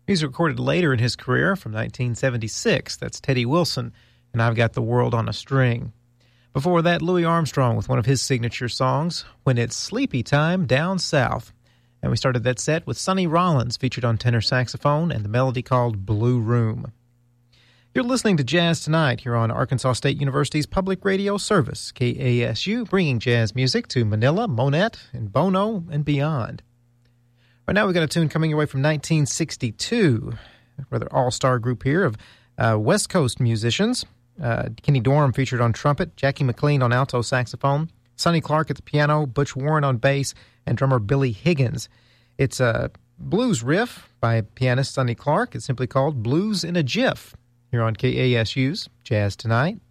He's recorded later in his career from 1976. That's Teddy Wilson, and I've Got the World on a String. Before that, Louis Armstrong with one of his signature songs, When It's Sleepy Time Down South. And we started that set with Sonny Rollins, featured on tenor saxophone, and the melody called Blue Room. You're listening to Jazz Tonight here on Arkansas State University's public radio service, KASU, bringing jazz music to Manila, Monette, and Bono, and beyond. Right now we've got a tune coming your way from 1962, a rather all-star group here of West Coast musicians. Kenny Dorham featured on trumpet, Jackie McLean on alto saxophone, Sonny Clark at the piano, Butch Warren on bass, and drummer Billy Higgins. It's a blues riff by pianist Sonny Clark. It's simply called Blues in a Jiff here on KASU's Jazz Tonight.